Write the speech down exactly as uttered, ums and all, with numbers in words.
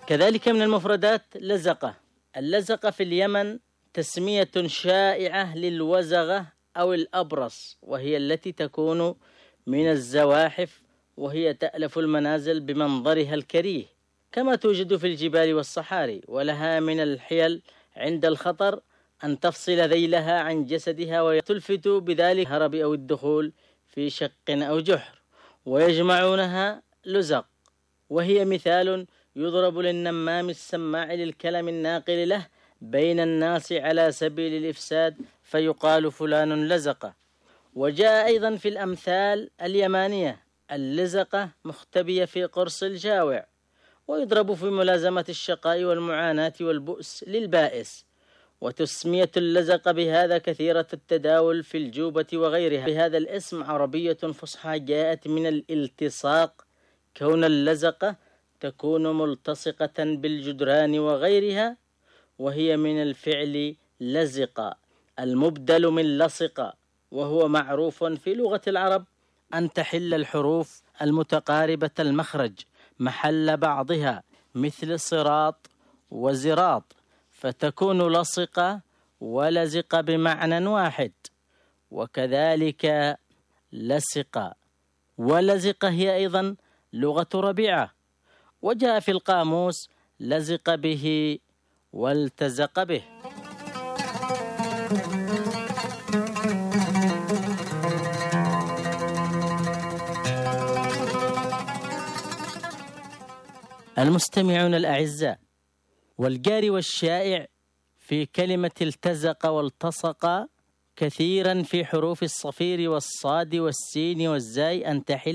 كذلك من المفردات لزقة. اللزقة في اليمن تسمية شائعة للوزغة أو الأبرص، وهي التي تكون من الزواحف، وهي تألف المنازل بمنظرها الكريه، كما توجد في الجبال والصحاري، ولها من الحيل عند الخطر أن تفصل ذيلها عن جسدها وتلفت بذلك الهرب أو الدخول في شق أو جحر، ويجمعونها لزق، وهي مثال يضرب للنمام السماع للكلام الناقل له بين الناس على سبيل الإفساد، فيقال فلان لزق. وجاء أيضا في الأمثال اليمانية اللزقة مختبية في قرص الجاوع، ويضرب في ملازمة الشقاء والمعاناة والبؤس للبائس. وتسمية اللزقة بهذا كثيرة التداول في الجوبة وغيرها. بهذا الاسم عربية فصحى جاءت من الالتصاق، كون اللزقة تكون ملتصقة بالجدران وغيرها، وهي من الفعل لزق المبدل من لصق، وهو معروف في لغة العرب أن تحل الحروف المتقاربة المخرج محل بعضها، مثل صراط وزراط، فتكون لصق ولزق بمعنى واحد. وكذلك لصق ولزق هي أيضا لغة ربيعة، وجاء في القاموس لزق به والتزق به. المستمعون الأعزاء، والجار والشائع في كلمة التزق والتصق كثيرا في حروف الصفير والصاد والسين والزاي أن تحل